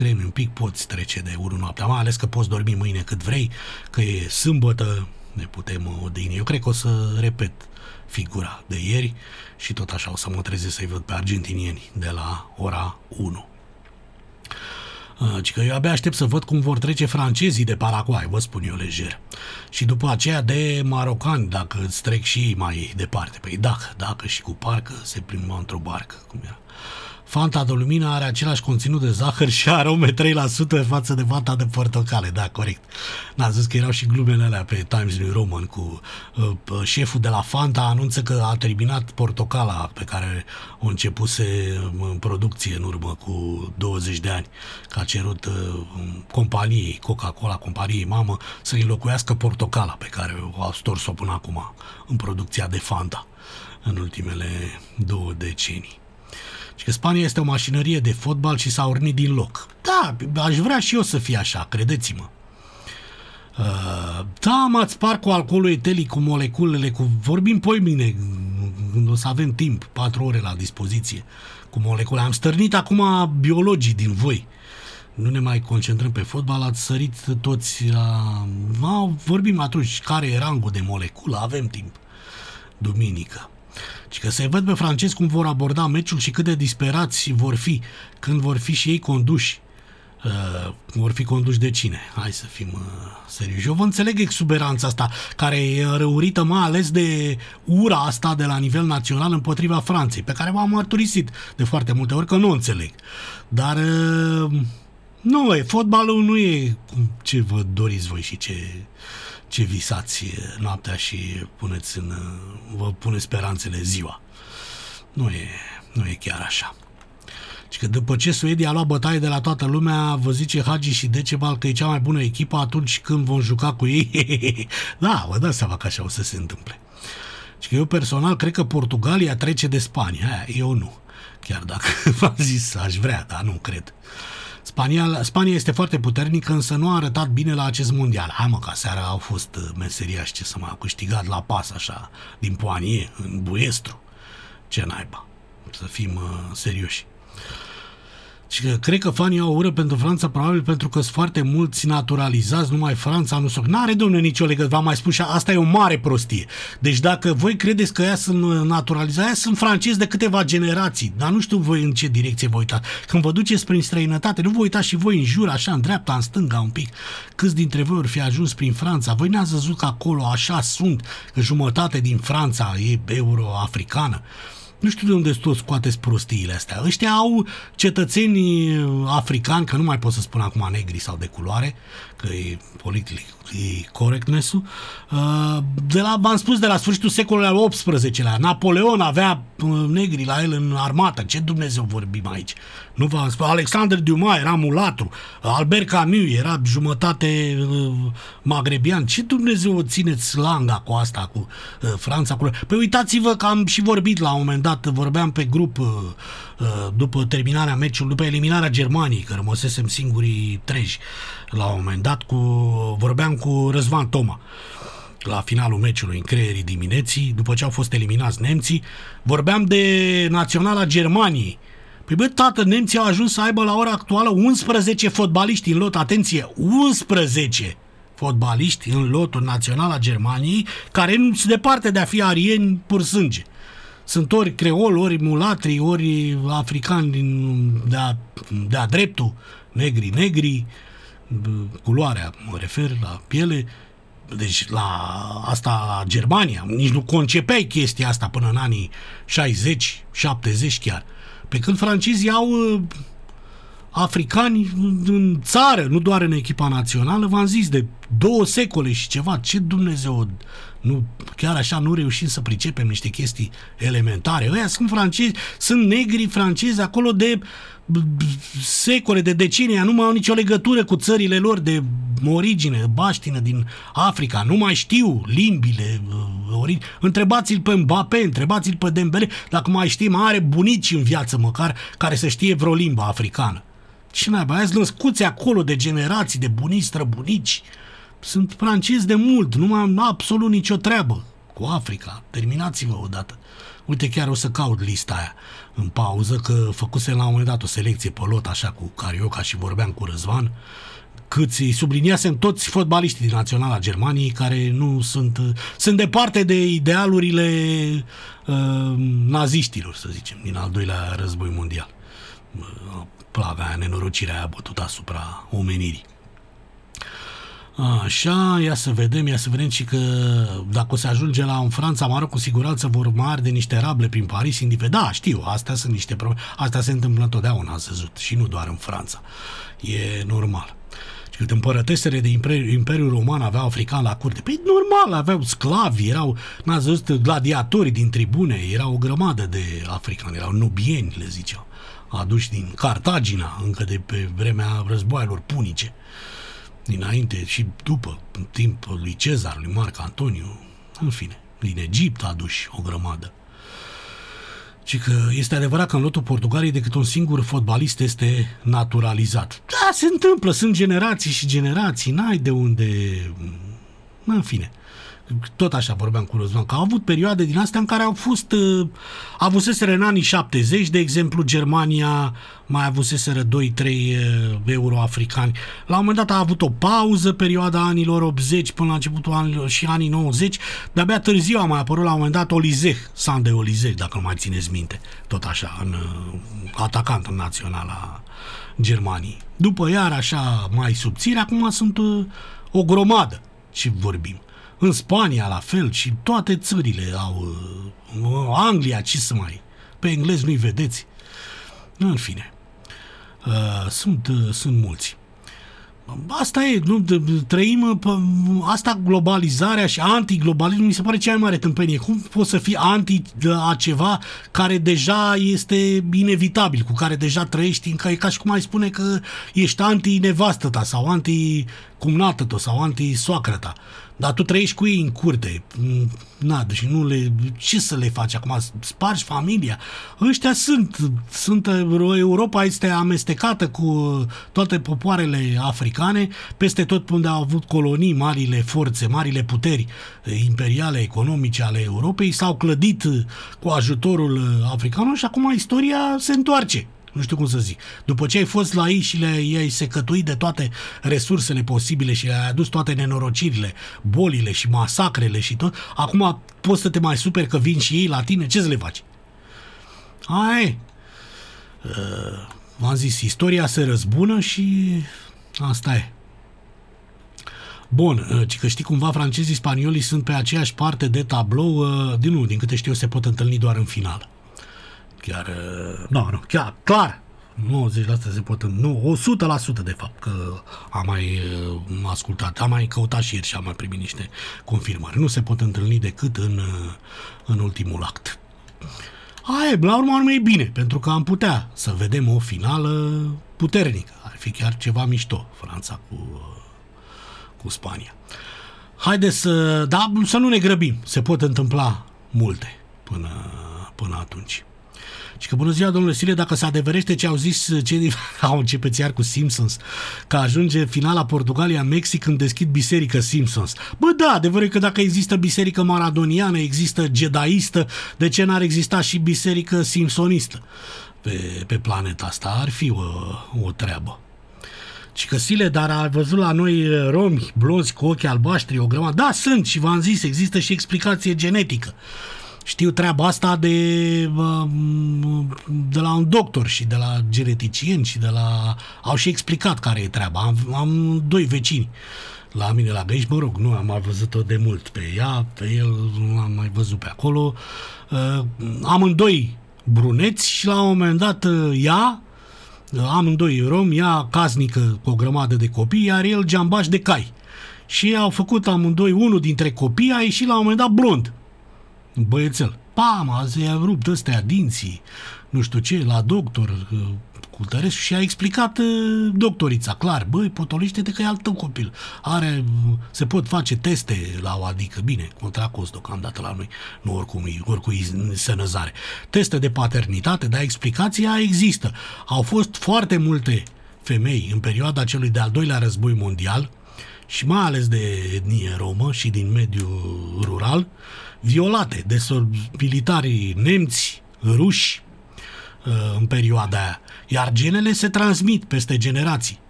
tremi un pic, poți trece de 1 noaptea, mai ales că poți dormi mâine cât vrei, că e sâmbătă, ne putem odihni. Eu cred că o să repet figura de ieri și tot așa o să mă trezesc să-i văd pe argentinieni de la ora 1. Că eu abia aștept să văd cum vor trece francezii de Paraguay, vă spun eu lejer. Și după aceea de marocani, dacă îți trec și ei mai departe. Păi dacă și cu parcă se plimbă într-o barcă, cum era. Fanta de lumină are același conținut de zahăr și arome 3% față de fanta de portocale, da, corect. N-ați zis că erau și glumele alea pe Times New Roman cu șeful de la Fanta anunță că a terminat portocala pe care o începuse în producție în urmă cu 20 de ani, că a cerut companiei, Coca-Cola, companiei mamă, să înlocuiască portocala pe care o au stors-o până acum în producția de Fanta în ultimele 2 decenii. Și că Spania este o mașinărie de fotbal și s-a urnit din loc. Da, aș vrea și eu să fie așa, credeți-mă. Da, m-ați spart cu alcoolul etilic, cu moleculele, vorbim poimine, când o să avem timp, 4 ore la dispoziție, cu molecule. Am stârnit acum biologii din voi. Nu ne mai concentrăm pe fotbal, ați sărit toți la... vorbim atunci care e rangul de moleculă, avem timp. Duminică. Și că se văd pe francezi cum vor aborda meciul și cât de disperați vor fi când vor fi și ei conduși. Vor fi conduși de cine? Hai să fim serioși. Eu vă înțeleg exuberanța asta, care e răurită mai ales de ura asta de la nivel național împotriva Franței, pe care v-am mărturisit de foarte multe ori că nu o înțeleg. Dar nu, fotbalul nu e ce vă doriți voi și ce visați noaptea și vă puneți speranțele ziua. Nu e chiar așa. Și că după ce Suedia a luat bătaie de la toată lumea, vă zice Hagi și Decebal că e cea mai bună echipă atunci când vom juca cu ei. Da, vă dați seama că așa o să se întâmple. Și că eu personal cred că Portugalia trece de Spania. Eu nu. Chiar dacă v-am zis, aș vrea, dar nu cred. Spania este foarte puternică, însă nu a arătat bine la acest mondial. Hai mă, că seara au fost meseriași, ce să mai au câștigat la pas așa, din Poanie, în Buestru. Ce naiba, să fim serioși. Și că cred că fanii au ură pentru Franța, probabil pentru că sunt foarte mulți naturalizați, numai Franța nu sunt. N-are, domnule, nicio legătură, v-am mai spus și asta e o mare prostie. Deci dacă voi credeți că ea sunt naturalizați, ea sunt francezi de câteva generații, dar nu știu voi în ce direcție vă uitați. Când vă duceți prin străinătate, nu vă uitați și voi în jur, așa, în dreapta, în stânga un pic. Câți dintre voi ori fi ajuns prin Franța? Voi ne-ați văzut că acolo așa sunt, că jumătate din Franța e euro-africană. Nu știu de unde tot scoateți prostiile astea. Ăștia au cetățeni africani, că nu mai pot să spun acum negri sau de culoare, că e politic correctness-ul. V-am spus, de la sfârșitul secolului al XVIII-lea. Napoleon avea negri la el în armată. Ce Dumnezeu vorbim aici? Nu v-am spus. Alexandre Dumas era mulatru. Albert Camus era jumătate magrebian. Ce Dumnezeu o țineți langa cu asta, cu Franța? Păi uitați-vă că am și vorbit la un moment dat, vorbeam pe grup după terminarea meciului, după eliminarea Germaniei, că rămăsesem singurii treji la un moment dat, vorbeam cu Răzvan Toma la finalul meciului în creierii dimineții, după ce au fost eliminați nemții, vorbeam de naționala Germaniei. Păi bă, tată, nemții au ajuns să aibă la ora actuală 11 fotbaliști în lot, atenție, 11 fotbaliști în lotul național a Germaniei, care nu sunt departe de a fi arieni pur sânge. Sunt ori creoli, ori mulatri, ori africani de-a dreptul, negri, culoarea, mă refer, la piele. Deci la asta, Germania, nici nu concepeai chestia asta până în anii 60, 70 chiar. Pe când francezii au africani în țară, nu doar în echipa națională, v-am zis, de 2 secole și ceva. Ce Dumnezeu, nu, chiar așa nu reușim să pricepem niște chestii elementare. Ăia sunt francezi, sunt negri francezi acolo de secole, de decenii, nu mai au nicio legătură cu țările lor de origine, baștină din Africa, nu mai știu limbile, întrebați-l pe Mbappé, întrebați-l pe Dembele, dacă mai știe, mai are bunici în viață măcar care să știe vreo limbă africană. Ce naiba, aia-s născuți acolo de generații, de bunici, străbunici. Sunt francezi de mult, nu mai am absolut nicio treabă cu Africa. Terminați-vă odată. Uite, chiar o să caut lista aia în pauză, că făcusem la un moment dat o selecție pe lot, așa, cu Carioca și vorbeam cu Răzvan, câți subliniasem toți fotbaliștii din Naționala Germaniei care nu sunt departe de idealurile naziștilor, să zicem, din al doilea război mondial. Plaga aia, nenorocirea aia bătut asupra omenirii. Așa, ia să vedem și că dacă o să ajunge în Franța, Maroc, cu siguranță vor mai arde niște rable prin Paris, indiferent. Da, știu, astea sunt niște probleme. Asta se întâmplă întotdeauna, ați văzut, și nu doar în Franța. E normal. Și cât împărătesele de Imperiul Roman aveau africani la curte, păi normal, aveau sclavi, erau, n-ați văzut, gladiatori din tribune, erau o grămadă de africani, erau nubieni, le ziceau, aduși din Cartagina, încă de pe vremea războaielor punice. Dinainte și după, în timpul lui Cezar, lui Marc Antoniu, în fine, din Egipt aduși o grămadă. Și că este adevărat că în lotul Portugaliei decât un singur fotbalist este naturalizat. Da, se întâmplă, sunt generații și generații, n-ai de unde... În fine, tot așa vorbeam cu Răzvan, că au avut perioade din astea în care au fost, avuseseră în anii 70, de exemplu, Germania mai avuseseră 2-3 euroafricani. La un moment dat a avut o pauză, perioada anilor 80 până la începutul anilor și anii 90, de-abia târziu a mai apărut la un moment dat Olizeh, Sande Olizeh, dacă nu mai țineți minte, tot așa, în atacant național a Germaniei. După iar așa mai subțire, acum sunt o grămadă și vorbim. În Spania, la fel, și toate țările au... Anglia, ce să mai... Pe englezi nu-i vedeți. În fine. Sunt mulți. Asta e, nu, trăim asta, globalizarea și antiglobalismul, mi se pare cea mai mare tâmpenie. Cum poți să fii anti a ceva care deja este inevitabil, cu care deja trăiești, e ca și cum ai spune că ești anti-nevastă ta sau anti-cumnată ta sau anti-soacră ta. Dar tu trăiești cu ei în curte. Deci nu le... Ce să le faci acum? Spargi familia? Ăștia sunt... Europa este amestecată cu toate popoarele africane, peste tot unde au avut colonii, marile forțe, marile puteri imperiale, economice ale Europei, s-au clădit cu ajutorul africanilor și acum istoria se întoarce. Nu știu cum să zic. După ce ai fost la ei și i-ai secătuit de toate resursele posibile și le-ai adus toate nenorocirile, bolile și masacrele și tot, acum poți să te mai superi că vin și ei la tine? Ce să le faci? V-am zis, istoria se răzbună și asta e. Bun, că știi cumva francezii, spaniolii sunt pe aceeași parte de tablou, din câte știu se pot întâlni doar în final. Chiar, chiar, clar, 90% se pot, nu, 100% de fapt, că am mai ascultat, am mai căutat și ieri și am mai primit niște confirmări. Nu se pot întâlni decât în ultimul act. La urmă e bine, pentru că am putea să vedem o finală puternică. Ar fi chiar ceva mișto, Franța cu Spania. Haideți să nu ne grăbim, se pot întâmpla multe până atunci. Și că bună ziua, domnule Sile, dacă se adeverește ce au zis cei au început iar cu Simpsons, că ajunge finala Portugalia-Mexic când deschid biserică Simpsons. Bă, da, adevărul e că dacă există biserică maradoniană, există jedaistă, de ce n-ar exista și biserică simpsonistă pe planeta asta? Ar fi o treabă. Și că Sile, dar ai văzut la noi romi, blonzi cu ochi albaștri, o grămadă? Da, sunt și v-am zis, există și explicație genetică. Știu treaba asta de la un doctor și de la geneticieni și au și explicat care e treaba. Am doi vecini la mine la Găiș, nu am mai văzut-o de mult pe ea, pe el nu am mai văzut pe acolo. Amândoi bruneți și la un moment dat amândoi romi, ea casnică cu o grămadă de copii, iar el geambaș de cai. Și au făcut amândoi, unul dintre copii a ieșit la un moment dat blond. Băiețel. I-a rupt ăstea dinții, nu știu ce, la doctor, cu tărescu și a explicat doctorița, clar, băi, potolește-te că e al tău copil. Se pot face teste la o, adică, bine, contra cost deocamdată la noi, nu oricum e sănăzare. Teste de paternitate, dar explicația există. Au fost foarte multe femei în perioada celui de-al doilea război mondial și mai ales de etnie romă și din mediul rural, violate de militarii nemți, ruși în perioada aia. Iar genele se transmit peste generații.